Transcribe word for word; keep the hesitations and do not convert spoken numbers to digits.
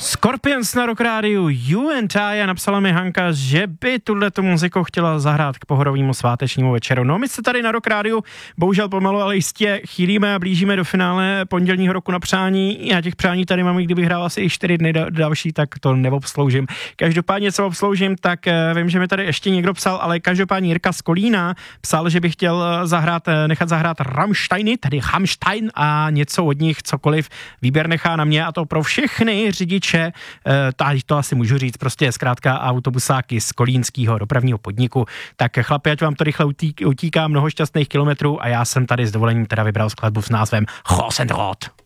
Scorpions na Rock Rádiu, You and I, a napsala mi Hanka, že by tuhletu muziku chtěla zahrát k pohorovému svátečnímu večeru. No my se tady na Rock Rádiu bohužel pomalu, ale jistě chýlíme a blížíme do finále pondělního roku na přání. Já těch přání tady mám, kdybych hrál asi i čtyři dny další, tak to neobsloužím. Každopádně, co obsloužím, tak vím, že mi tady ještě někdo psal, ale každopádně Jirka z Kolína psal, že by chtěl zahrát, nechat zahrát Rammsteiny, tedy Rammstein, a něco od nich, cokoliv, výběr nechá na mě, a to pro všechny řidiče, tady to asi můžu říct, prostě zkrátka autobusáky z kolínského dopravního podniku. Tak chlapi, ať vám to rychle utíká, mnoho šťastných kilometrů, a já jsem tady s dovolením teda vybral skladbu s názvem Rosenrot.